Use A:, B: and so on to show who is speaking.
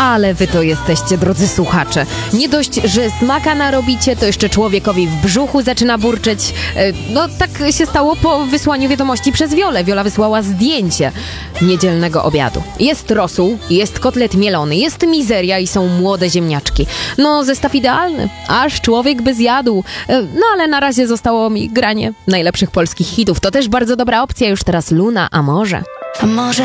A: Ale wy to jesteście, drodzy słuchacze. Nie dość, że smaka narobicie, to jeszcze człowiekowi w brzuchu zaczyna burczeć. No tak się stało po wysłaniu wiadomości przez Wiolę. Wiola wysłała zdjęcie niedzielnego obiadu. Jest rosół, jest kotlet mielony, jest mizeria i są młode ziemniaczki. No zestaw idealny, aż człowiek by zjadł. No ale na razie zostało mi granie najlepszych polskich hitów. To też bardzo dobra opcja, już teraz Luna, a może...